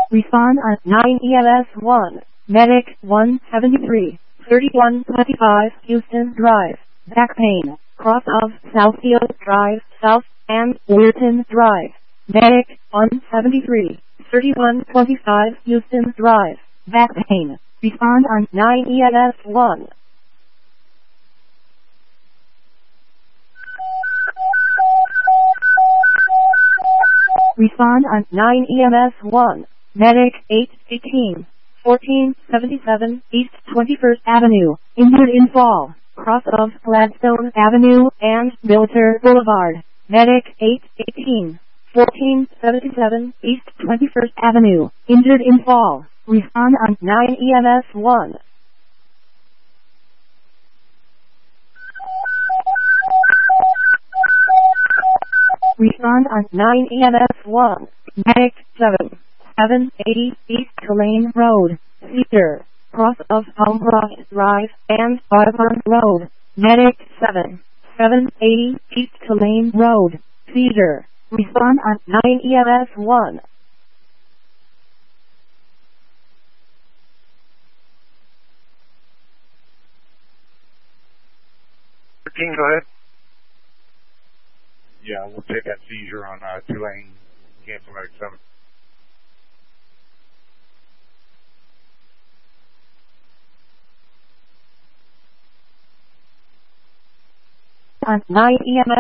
Respond on 9 EMS 1. Medic 173, 3125 Houston Drive. Back pain. Cross of Southfield Drive South and Weirton Drive. Medic 173, 3125 Houston Drive. Back pain. Respond on 9 EMS 1. Respond on 9 EMS 1. Medic 818, 1477 East 21st Avenue. Injured in fall. Cross of Gladstone Avenue and Milter Boulevard. Medic 818, 1477 East 21st Avenue. Injured in fall. Respond on 9 EMS 1. Respond on 9 EMS 1. Medic 780 East Tulane Road. Cedar. Cross of Palmcroft Drive and Audubon Road. Medic 780 East Tulane Road. Cedar. Respond on 9 EMS 1. Go ahead. Yeah, we'll take that seizure on Tulane, cancel medic 7. On 9 EMS